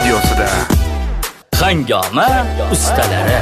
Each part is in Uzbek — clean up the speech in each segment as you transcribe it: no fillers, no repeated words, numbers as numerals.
videosida Hangoma ustalari.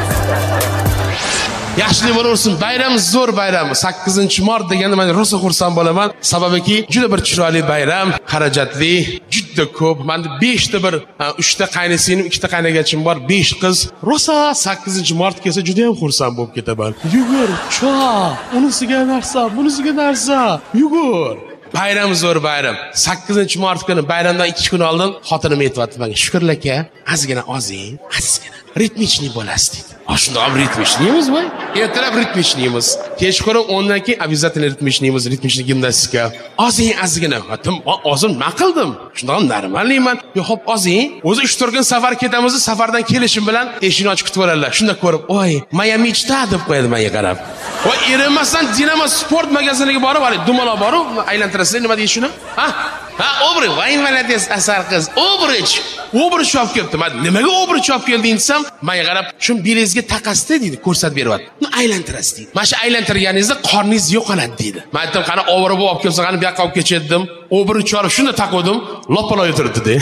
Yaxshilik bo'laversin. Bayram zo'r bayram. 8-mart deganda men rosa xursand bo'laman. Sababiki juda bir chiroyli bayram, xarajatli, juda ko'p. Menda 3 ta qaynisinim, 2 ta qaynagachim bor, 5 qiz. Rosa 8-mart kelsa juda ham xursand bo'lib ketaman. Yugur, cho, unisiga narsa, bunisiga narsa. Yugur. Bayram zo'r bayram. 8-mart kuni bayramdan 2 kun oldin xotinim aytibdi menga, "Shukrlar aka, ozgina ozing, ozgina ritmichniy bo'lasiz" dedi. Shunda ham ritmichniymiz voy. Ertalab ritmichniymiz. Kechqurun ondan keyin обязательно ritmichniymiz, ritmichniy gimnastika. Ozing ozgina. Ozim nima qildim? Shunda ham normalman. Yo, xo'p, ozing. O'zi 3-4 kun safar ketamiz, safardan kelishim bilan eshikni ochib kutib oladilar. Shunda ko'rib, "Voy, moya mechta" deb qo'yadi menga qarab. Voy, erinmasdan Dinamo sport magaziniga borib, hali dumaloq borib, aylantirasizlar, nima deydi shuni? Ha, obrich, voy, молодец, asar qiz. Obrich olib kelibdi. Men nimaga obrich olib kelding desam, menga qarab, "Shu belingizga taqasdi" deydi, ko'rsatib beryapti. Aylantirasiz deydi. Mana shu aylantirganingizda qorningiz yo'qoladi deydi. Men aytdim, "Qani obrich olib kelsa, qani bu yoqqa olib ketdim." Obrich olib shunda taqodim, lopaloy turibdi dedi.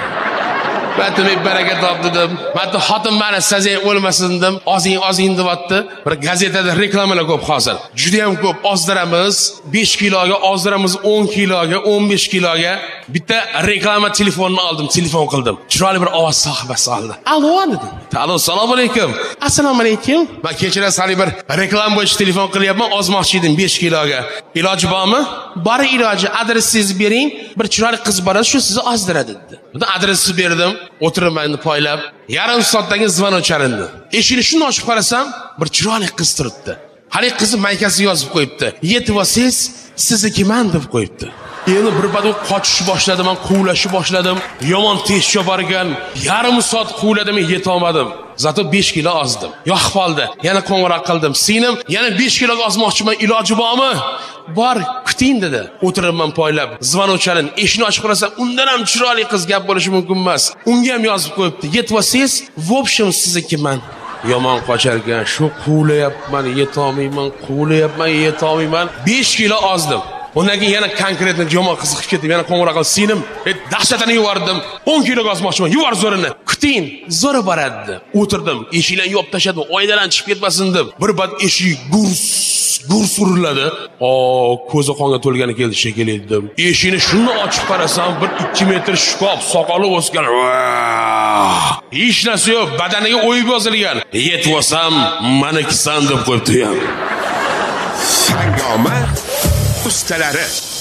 Batmay baraka top dedim. Hatto xotin meni sizga o'lmasin dedim. Ozing deyapti. Bir gazetada reklamalar ko'p hozir. Juda ham ko'p ozdiramiz. 5 kiloga ozdiramiz, 10 kiloga, 15 kiloga. Bitta reklama telefonini oldim, telefon qildim. Chiroyli bir ovoz sohibasi oldi. "Allo" dedim. "Allo, assalomu alaykum." "Assalomu alaykum. Men kechirasiz, hali bir reklama bo'yicha telefon qilyapman, ozmoqchi edim 5 kiloga. Iloji bormi?" "Bor iloji, adresingizni bering. Bir chiroyli qiz bor, shu sizni ozdiradi" dedi. Bunda adresni berdim. O'tiribman poylab. Yarim soatdan keyin zvonok chalindi. Eshikni shuni ochib qarasam, bir chiroyli qiz turibdi. Hali qizi maykasi yozib qo'yibdi. "Yetib olsangiz, siznikiman" deb qo'yibdi. Endi bir badu qochishni boshladim, men quvlashni boshladim. Yomon tez chopargan. Yarim soat quvladim, yeta olmadim. Zato 5 kilo ozdim. Yo'q qoldi. Yana qo'ng'iroq qildim. "Singlim, yana 5 kilo ozmoqchiman, iloji bormi?" "Bor, kuting" dedi. O'tiribman poylab. Zvonok chalindi. Eshikni ochib qarasam, undan ham chiroyli qiz gap bo'lishi mumkin emas. Unga ham yozib qo'yibdi. "Yetib olsangiz, в общем siznikiman." Yomon qochargan. Shu quvlayapman, yeta olmayman. 5 kilo ozdim. Undan keyin yana konkretni yomon qiziqib ketdim. Yana qo'ng'iroq qilib, "Singlim, dahshatini yuvardim. 10 kilo ozmoqchiman. Yuvar zo'rini." "Kuting, zo'ri boradi." O'tirdim. Eshiklarni yopib tashladim. Oydalan chiqib ketmasin deb. Bir bad eshik gurs uriladi. Ko'zi qonga to'lgani keldi shekilli dedim. Eshikni shuni ochib qarasam, bir 2 metr shkof, soqoli o'sgan. Hech narsa yo'q, badaniga o'yib yozilgan. "Yetib olsam, manikisan" deb qo'yibdi ham. Hangoma ustalari.